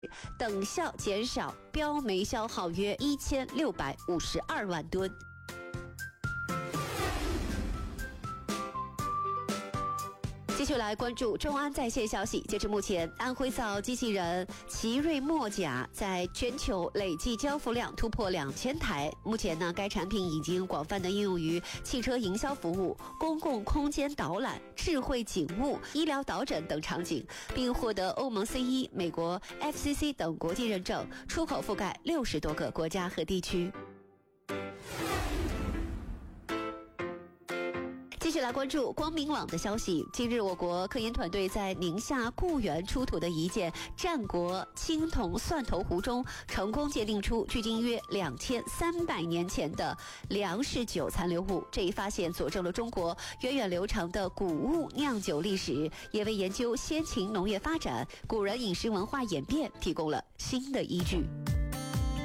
等效减少标煤消耗约1652万吨。继续来关注众安在线消息。截至目前，安徽造机器人奇瑞墨甲在全球累计交付量突破2000台。目前呢，该产品已经广泛的应用于汽车营销服务、公共空间导览、智慧景物、医疗导诊等场景，并获得欧盟 C1、美国 FCC 等国际认证，出口覆盖60多个国家和地区。继续来关注光明网的消息。近日，我国科研团队在宁夏固原出土的一件战国青铜蒜头壶中，成功鉴定出距今约2300年前的粮食酒残留物。这一发现佐证了中国源远流长的谷物酿酒历史，也为研究先秦农业发展、古人饮食文化演变提供了新的依据。